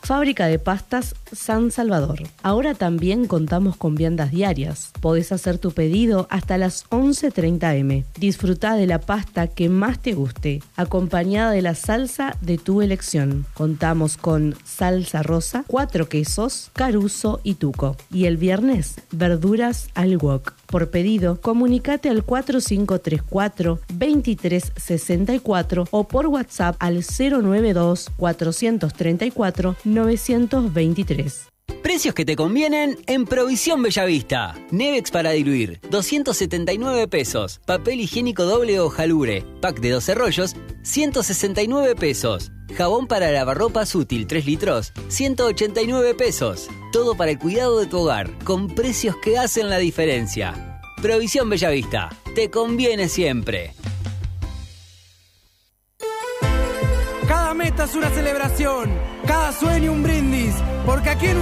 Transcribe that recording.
Fábrica de Pastas San Salvador. Ahora también contamos con viandas diarias. Podés hacer tu pedido hasta las 11:30 am. Disfrutá de la pasta que más te guste, acompañada de la salsa de tu elección. Contamos con salsa rosa, 4 quesos, caruso y tuco. Y el viernes, verduras al wok. Por pedido, comunicate al 4534-2364 o por WhatsApp al 092-434-923. Precios que te convienen en Provisión Bellavista. Nevex para diluir, 279 pesos. Papel higiénico doble hoja Lure, pack de 12 rollos, 169 pesos. Jabón para lavarropas útil 3 litros, 189 pesos. Todo para el cuidado de tu hogar, con precios que hacen la diferencia. Provisión Bellavista, te conviene siempre. Cada meta es una celebración, cada sueño un brindis, porque aquí en